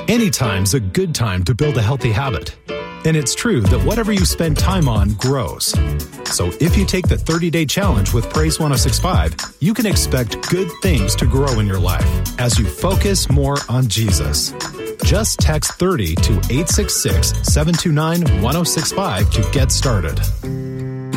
Anytime's a good time to build a healthy habit. And it's true that whatever you spend time on grows. So if you take the 30-day challenge with Praise 1065, you can expect good things to grow in your life as you focus more on Jesus. Just text 30 to 866-729-1065 to get started.